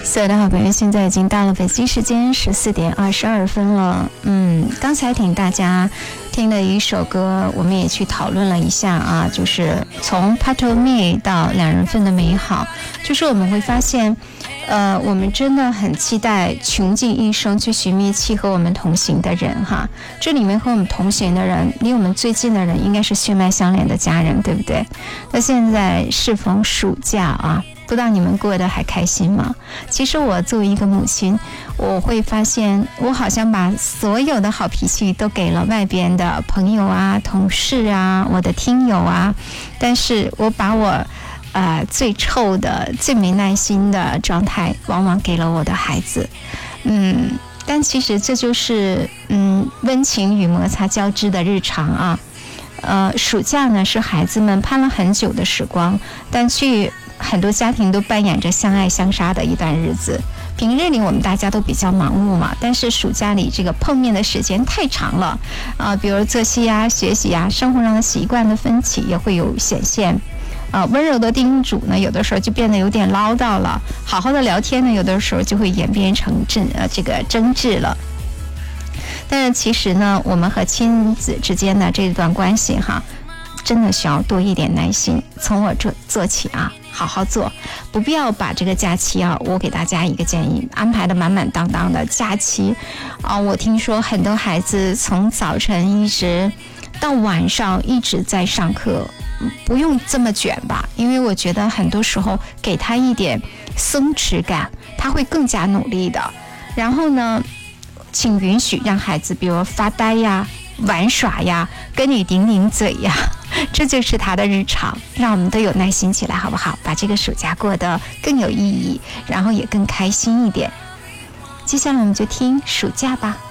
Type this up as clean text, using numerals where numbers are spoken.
所有的好朋友，现在已经到了北京时间14:22了。刚才听大家听了一首歌，我们也去讨论了一下啊，就是从 Part of Me 到两人份的美好，就是我们会发现，我们真的很期待穷尽一生去寻觅契合我们同行的人哈。这里面和我们同行的人，离我们最近的人，应该是血脉相连的家人，对不对？那现在适逢暑假啊。不知道你们过得还开心吗？其实我作为一个母亲，我会发现我好像把所有的好脾气都给了外边的朋友啊、同事啊、我的听友啊，但是我把我最臭的、最没耐心的状态，往往给了我的孩子。但其实这就是温情与摩擦交织的日常啊。暑假呢是孩子们盼了很久的时光，但去很多家庭都扮演着相爱相杀的一段日子。平日里我们大家都比较忙碌嘛，但是暑假里这个碰面的时间太长了比如作息啊、学习啊、生活上的习惯的分歧也会有显现。温柔的叮嘱呢，有的时候就变得有点唠叨了；好好的聊天呢，有的时候就会演变成这个争执了。但是其实呢，我们和亲子之间的这段关系哈，真的需要多一点耐心，从我做起啊，好好做，不必要把这个假期啊，我给大家一个建议，安排的满满当当的假期我听说很多孩子从早晨一直到晚上一直在上课，不用这么卷吧，因为我觉得很多时候给他一点松弛感，他会更加努力的。然后呢，请允许让孩子比如发呆呀、玩耍呀、跟你顶顶嘴呀，这就是他的日常。让我们都有耐心起来好不好？把这个暑假过得更有意义，然后也更开心一点。接下来我们就听暑假吧。